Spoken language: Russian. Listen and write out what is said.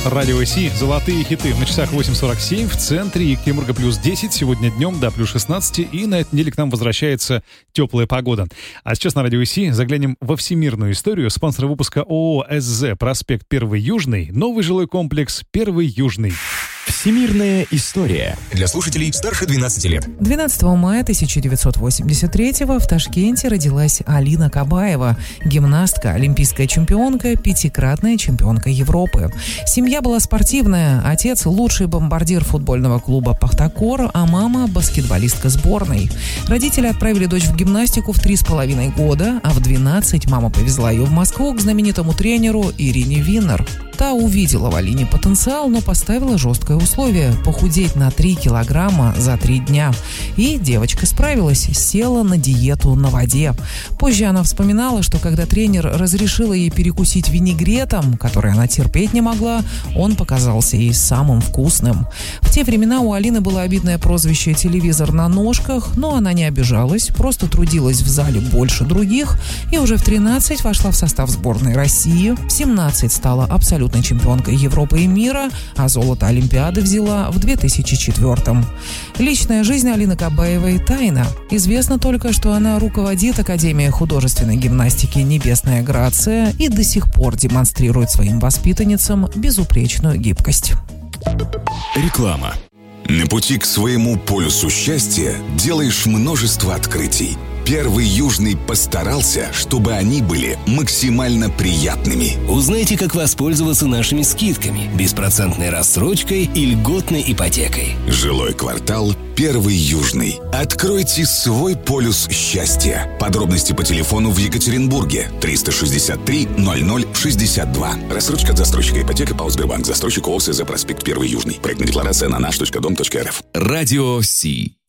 Радио Си, золотые хиты. На часах 8:47, в центре Екатеринбурга плюс 10, сегодня днем, да, плюс 16, и на этой неделе к нам возвращается теплая погода. А сейчас на Радио Си заглянем во всемирную историю. Спонсор выпуска ООО «СЗ», проспект 1 Южный, новый жилой комплекс 1 Южный. Всемирная история. Для слушателей старше 12 лет. 12 мая 1983 в Ташкенте родилась Алина Кабаева, гимнастка, олимпийская чемпионка, пятикратная чемпионка Европы. Семья была спортивная. Отец – лучший бомбардир футбольного клуба «Пахтакор», а мама – баскетболистка сборной. Родители отправили дочь в гимнастику в 3,5 года, а в 12 мама повезла ее в Москву к знаменитому тренеру Ирине Виннер. Та увидела в Алине потенциал, но поставила жесткое условие – похудеть на 3 килограмма за 3 дня. И девочка справилась, села на диету на воде. Позже она вспоминала, что когда тренер разрешила ей перекусить винегретом, который она терпеть не могла, он показался ей самым вкусным. В те времена у Алины было обидное прозвище «телевизор на ножках», но она не обижалась, просто трудилась в зале больше других и уже в 13 вошла в состав сборной России, в 17 стала абсолютной чемпионкой Европы и мира, а золото Олимпиады взяла в 2004-м. Личная жизнь Алины Кабаевой – тайна. Известно только, что она руководит Академией художественной гимнастики «Небесная грация» и до сих пор демонстрирует своим воспитанницам безупречную гибкость. Реклама. На пути к своему полюсу счастья делаешь множество открытий. 1 Южный постарался, чтобы они были максимально приятными. Узнайте, как воспользоваться нашими скидками, беспроцентной рассрочкой и льготной ипотекой. Жилой квартал 1 Южный. Откройте свой полюс счастья. Подробности по телефону в Екатеринбурге 363 00 62. Рассрочка от застройщика ипотека ПАО Сбербанк. Застройщик ООО «СЗ», проспект 1 Южный. Проектная декларация на наш.дом.рф. Радио Си.